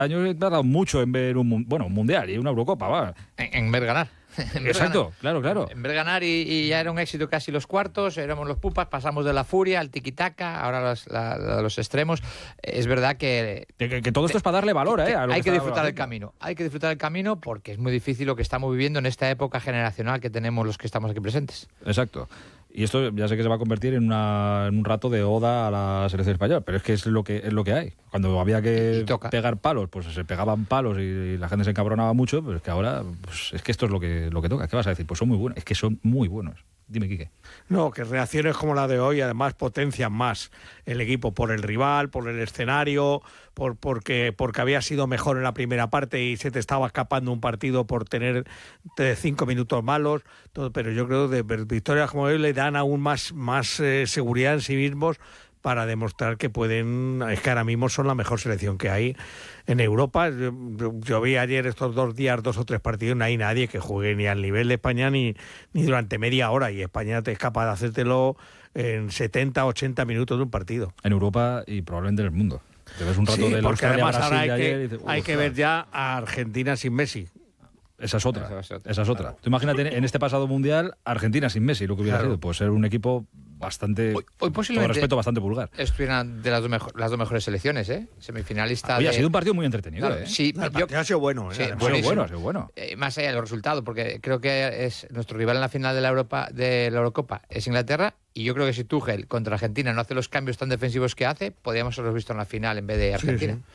años he tardado mucho en ver un mundial y una Eurocopa, va. En ver ganar. Exacto, claro. En ver ganar y ya era un éxito casi los cuartos, éramos los pupas, pasamos de la furia al tiquitaca, ahora los extremos. Es verdad que todo esto es para darle valor, hay que disfrutar el camino. Hay que disfrutar el camino porque es muy difícil lo que estamos viviendo en esta época generacional que tenemos los que estamos aquí presentes. Exacto. Y esto ya sé que se va a convertir en un rato de oda a la selección española, pero es que es lo que hay. Cuando había que pegar palos, pues se pegaban palos y la gente se encabronaba mucho, pero es que ahora, pues es que esto es lo que toca. ¿Qué vas a decir? Pues son muy buenos. Es que son muy buenos. Dime, Quique. No, que reacciones como la de hoy además potencian más el equipo por el rival, por el escenario, porque había sido mejor en la primera parte y se te estaba escapando un partido por tener 5 minutos malos. Todo, pero yo creo que victorias como hoy le dan aún más seguridad en sí mismos para demostrar que pueden, es que ahora mismo son la mejor selección que hay en Europa. Yo vi ayer estos 2 días, 2 o 3 partidos, no hay nadie que juegue ni al nivel de España ni durante media hora, y España te es capaz de hacértelo en 70, 80 minutos de un partido. En Europa y probablemente en el mundo. Te ves un rato de porque además ahora hay que ver claro. ya a Argentina sin Messi. Esa es otra. Claro. Tú imagínate en este pasado mundial Argentina sin Messi, lo que hubiera sido, pues ser un equipo bastante, hoy posiblemente, todo respeto, bastante vulgar. Estuvieran de las dos mejores selecciones, Semifinalista. Ha sido un partido muy entretenido. Claro, sí, el partido ha sido bueno. Sí, ha sido bueno. Más allá de los resultados, porque creo que es nuestro rival en la final de la Eurocopa es Inglaterra, y yo creo que si Tuchel contra Argentina no hace los cambios tan defensivos que hace, podríamos haberlos visto en la final en vez de Argentina. Sí.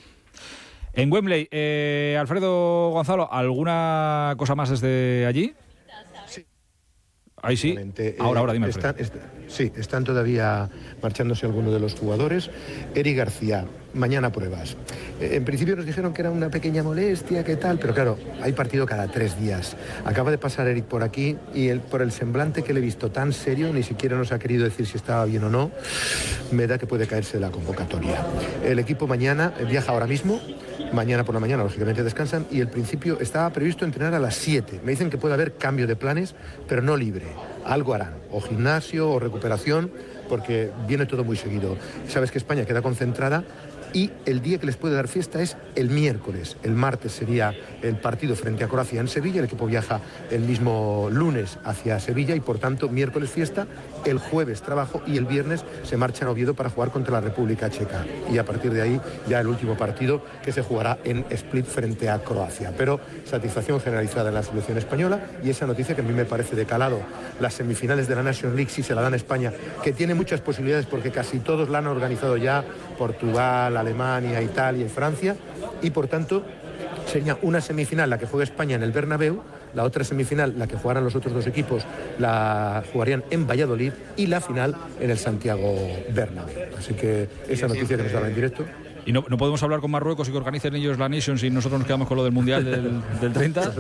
En Wembley, Alfredo, Gonzalo, ¿alguna cosa más desde allí? Sí. Ahí sí. Ahora dime. Están todavía marchándose algunos de los jugadores. Eric García, mañana pruebas. En principio nos dijeron que era una pequeña molestia, ¿qué tal? Pero claro, hay partido cada 3 días. Acaba de pasar Eric por aquí y por el semblante que le he visto tan serio, ni siquiera nos ha querido decir si estaba bien o no, me da que puede caerse de la convocatoria. El equipo mañana viaja ahora mismo. Mañana por la mañana, lógicamente, descansan, y el principio estaba previsto entrenar a las 7. Me dicen que puede haber cambio de planes, pero no libre. Algo harán, o gimnasio o recuperación, porque viene todo muy seguido. Sabes que España queda concentrada y el día que les puede dar fiesta es el miércoles. El martes sería el partido frente a Croacia en Sevilla. El equipo viaja el mismo lunes hacia Sevilla y, por tanto, miércoles fiesta, el jueves trabajo y el viernes se marchan a Oviedo para jugar contra la República Checa. Y a partir de ahí ya el último partido, que se jugará en Split frente a Croacia. Pero satisfacción generalizada en la selección española, y esa noticia que a mí me parece de calado. Las semifinales de la Nations League sí se la dan a España, que tiene muchas posibilidades porque casi todos la han organizado ya: Portugal, Alemania, Italia y Francia, y por tanto sería una semifinal la que juega España en el Bernabéu, la otra semifinal, la que jugarán los otros 2 equipos, la jugarían en Valladolid, y la final en el Santiago Bernabéu. Así que esa noticia que nos daba en directo. ¿Y no podemos hablar con Marruecos y que organicen ellos la Nations y nosotros nos quedamos con lo del Mundial del 30?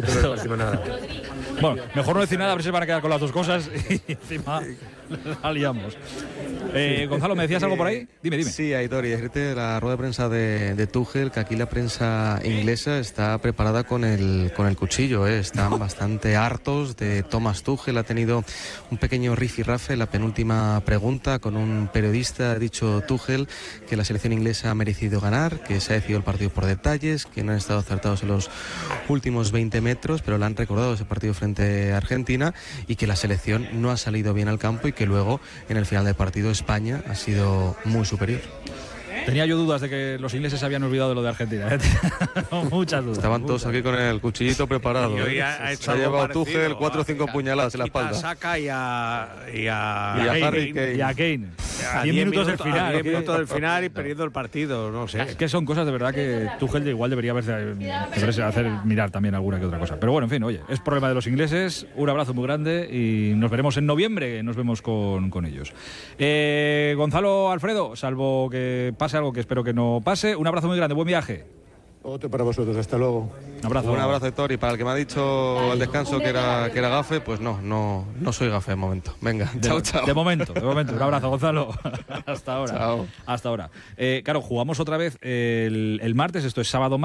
Bueno, mejor no decir nada, a ver si se van a quedar con las 2 cosas y encima la liamos. Gonzalo, ¿me decías algo por ahí? Dime. Sí, Aitor, y decirte de la rueda de prensa de Tuchel, que aquí la prensa inglesa está preparada con el cuchillo, Están bastante hartos de Thomas Tuchel. Ha tenido un pequeño rifirrafe en la penúltima pregunta con un periodista. Ha dicho Tuchel que la selección inglesa ha merecido ganar, que se ha decidido el partido por detalles, que no han estado acertados en los últimos 20 metros, pero le han recordado ese partido frente a Argentina, y que la selección no ha salido bien al campo y que luego en el final del partido España ha sido muy superior. Tenía yo dudas de que los ingleses se habían olvidado de lo de Argentina. Muchas dudas. Estaban todos aquí con el cuchillito preparado. Se ha llevado Tuchel 4 o 5 puñaladas en la espalda. Saca y a Harry Kane. Y a Kane. A 10 minutos del final. 10 minutos del final y perdiendo el partido, no sé. Es que son cosas de verdad que Tuchel igual debería hacer mirar también alguna que otra cosa. Pero bueno, en fin, oye, es problema de los ingleses. Un abrazo muy grande y nos veremos en noviembre. Nos vemos con ellos. Gonzalo, Alfredo, salvo que pase algo que espero que no pase, un abrazo muy grande, buen viaje. Otro para vosotros, hasta luego. Un abrazo, Héctor, y para el que me ha dicho al descanso que era gafe, pues no soy gafe de momento. Venga, chao. De momento, un abrazo, Gonzalo. Hasta ahora. Chao. Hasta ahora. Claro, jugamos otra vez el martes, esto es sábado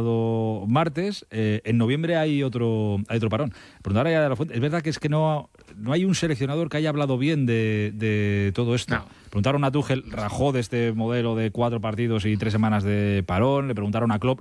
martes. En noviembre hay otro parón. Preguntar a de la Fuente, es verdad que no no hay un seleccionador que haya hablado bien de todo esto. No. Preguntaron a Tuchel, rajó de este modelo de 4 partidos y 3 semanas de parón, le preguntaron a Klopp